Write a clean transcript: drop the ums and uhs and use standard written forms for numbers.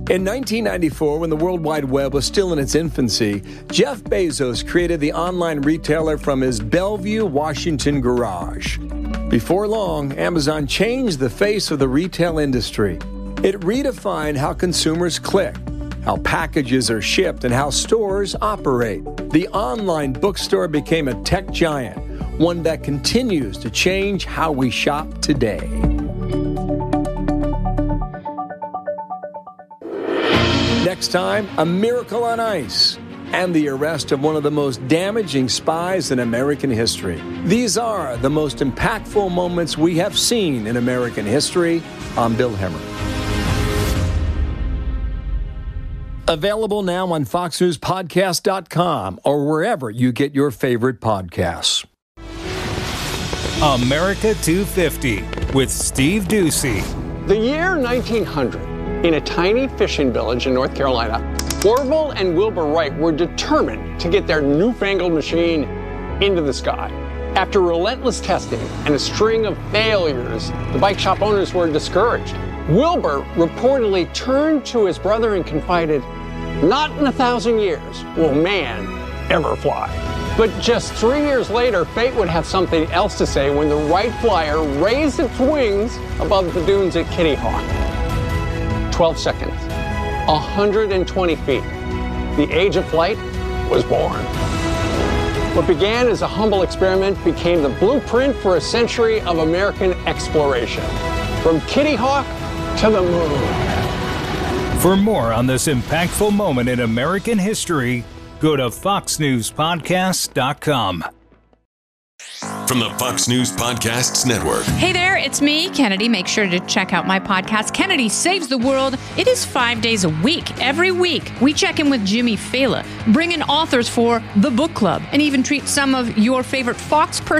In 1994, when the World Wide Web was still in its infancy, Jeff Bezos created the online retailer from his Bellevue, Washington garage. Before long, Amazon changed the face of the retail industry. It redefined how consumers click, how packages are shipped, and how stores operate. The online bookstore became a tech giant, one that continues to change how we shop today. Next time, a miracle on ice and the arrest of one of the most damaging spies in American history. These are the most impactful moments we have seen in American history. I'm Bill Hemmer. Available now on FoxNewsPodcast.com or wherever you get your favorite podcasts. America 250 with Steve Doocy. The year 1900. In a tiny fishing village in North Carolina, Orville and Wilbur Wright were determined to get their newfangled machine into the sky. After relentless testing and a string of failures, the bike shop owners were discouraged. Wilbur reportedly turned to his brother and confided, "Not in 1,000 years will man ever fly." But just 3 years later, fate would have something else to say when the Wright Flyer raised its wings above the dunes at Kitty Hawk. 12 seconds, 120 feet. The age of flight was born. What began as a humble experiment became the blueprint for a century of American exploration. From Kitty Hawk to the moon. For more on this impactful moment in American history, go to FoxNewsPodcast.com. From the Fox News Podcasts Network. Hey there, it's me, Kennedy. Make sure to check out my podcast, Kennedy Saves the World. It is 5 days a week. Every week, we check in with Jimmy Fallon, bring in authors for the book club, and even treat some of your favorite Fox personalities